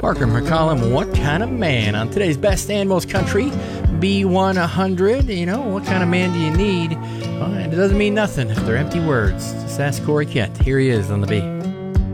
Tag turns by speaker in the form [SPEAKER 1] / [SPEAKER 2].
[SPEAKER 1] Parker McCollum, What Kind of Man? On today's Best and Most Country, B100. You know, what kind of man do you need? Well, it doesn't mean nothing if they're empty words. Just ask Corey Kent. Here he is on the B.